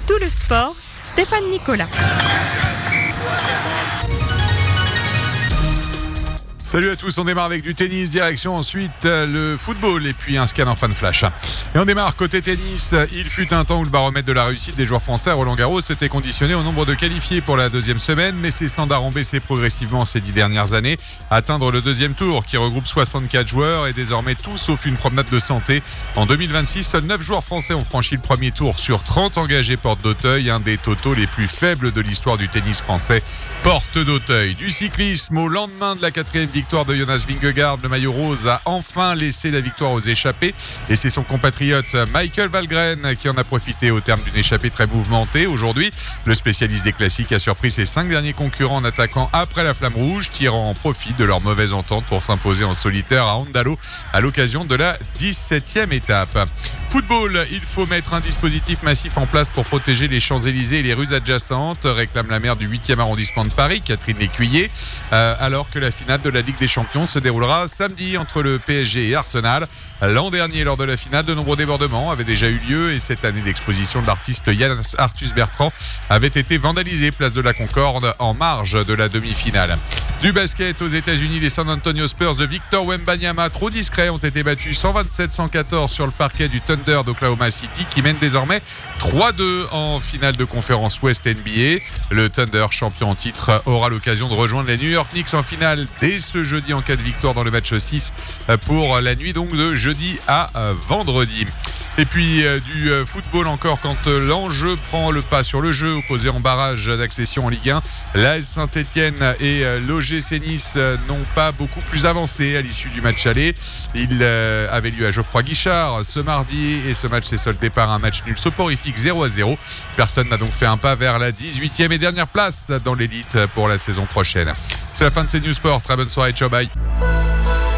tout le sport, Stéphane Nicolas. Salut à tous, on démarre avec du tennis, direction ensuite le football et puis un scan en fan flash. Et on démarre côté tennis, il fut un temps où le baromètre de la réussite des joueurs français à Roland-Garros s'était conditionné au nombre de qualifiés pour la deuxième semaine, mais ces standards ont baissé progressivement ces 10 dernières années. Atteindre le deuxième tour qui regroupe 64 joueurs et désormais tout sauf une promenade de santé. En 2026, seuls 9 joueurs français ont franchi le premier tour sur 30 engagés porte d'Auteuil, un des totaux les plus faibles de l'histoire du tennis français. Porte d'Auteuil. Du cyclisme au lendemain de la 4e victoire de Jonas Vingegaard, le maillot rose a enfin laissé la victoire aux échappés et c'est son compatriote Michael Valgren qui en a profité au terme d'une échappée très mouvementée. Aujourd'hui, le spécialiste des classiques a surpris ses 5 derniers concurrents en attaquant après la flamme rouge, tirant en profit de leur mauvaise entente pour s'imposer en solitaire à Andalo à l'occasion de la 17e étape. Football, il faut mettre un dispositif massif en place pour protéger les Champs-Élysées et les rues adjacentes, réclame la maire du 8e arrondissement de Paris, Catherine Lécuyer, alors que la finale de la Ligue des Champions se déroulera samedi entre le PSG et Arsenal. L'an dernier, lors de la finale, de nombreux débordements avaient déjà eu lieu et cette année, l'exposition de l'artiste Yann Arthus Bertrand avait été vandalisée place de la Concorde en marge de la demi-finale. Du basket aux États-Unis, les San Antonio Spurs de Victor Wembanyama, trop discrets, ont été battus 127-114 sur le parquet du Thunder d'Oklahoma City qui mène désormais 3-2 en finale de conférence Ouest NBA. Le Thunder, champion en titre, aura l'occasion de rejoindre les New York Knicks en finale dès ce jeudi en cas de victoire dans le match 6 pour la nuit donc de jeudi à vendredi. Et puis du football encore quand l'enjeu prend le pas sur le jeu, opposé en barrage d'accession en Ligue 1. L'AS Saint-Etienne et l'OGC Nice n'ont pas beaucoup plus avancé à l'issue du match aller. Il avait lieu à Geoffroy Guichard ce mardi et ce match s'est soldé par un match nul soporifique 0-0. Personne n'a donc fait un pas vers la 18e et dernière place dans l'élite pour la saison prochaine. C'est la fin de ces News Sport. Très bonne soirée, ciao, bye.